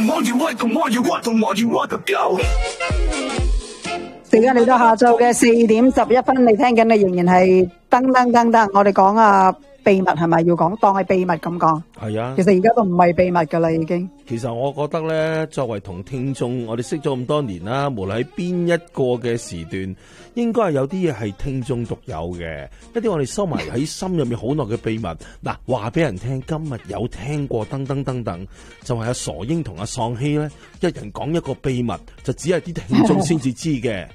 時間嚟到下晝嘅4:11，你聽緊嘅仍然係噔，我哋講啊秘密係咪要講當係秘密咁講？ 係啊， 其實而家都唔係秘密噶啦，已經。 其實我覺得咧，作為同聽眾，我哋識咗咁多年啦，無論喺邊一個嘅時段，應該係有啲嘢係聽眾獨有嘅，一啲我哋收埋喺心入面好耐嘅秘密。嗱，話俾人聽，今日有聽過噔，就係阿傻英同阿喪希咧，一人講一個秘密，就只係啲聽眾先至知嘅。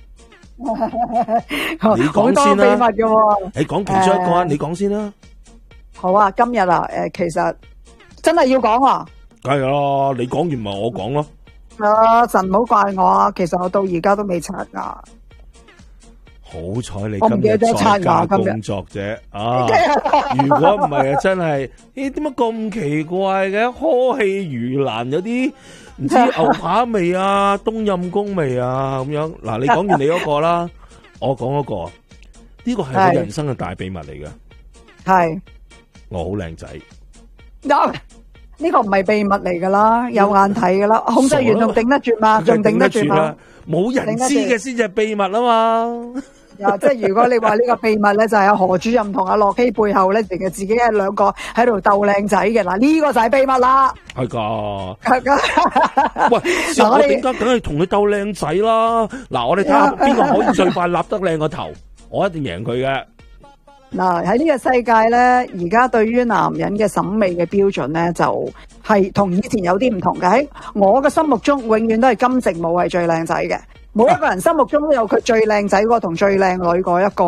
你講先啦，秘密嘅，你講其中一個啊，你講先啦。 好啊，今日啊，其實真係要講啊。 梗係啦，你講完咪我講咯。 啊，神唔好怪我啊，其實我到而家都未刷牙。 好彩你今日在家工作啫，啊！如果唔係啊，真係咦？點解咁奇怪嘅？呵氣如蘭，有啲唔知牛扒味啊、冬陰功味啊咁樣。嗱，你講完你嗰個啦，我講嗰個，呢個係我人生嘅大秘密嚟嘅。係，我好靚仔。呢個唔係秘密嚟噶啦，有眼睇噶啦，控制員仲頂得住嘛？仲頂得住嘛？冇人知嘅先至係秘密啊嘛！即係如果你話呢個秘密咧，就係阿何主任同阿樂基背後咧，淨係自己係兩個喺度鬥靚仔嘅。嗱，呢個就係秘密啦。係噶，係噶。喂，我點解梗係同佢鬥靚仔啦？嗱，我哋睇下邊個可以最快立得靚個頭，我一定贏佢嘅。嗱，喺呢個世界咧，而家對於男人嘅審美嘅標準咧，就係同以前有啲唔同嘅。喺我嘅心目中，永遠都係金城武係最靚仔嘅。每一個人心目中都有佢最靚仔嗰個同最靚女嗰一個。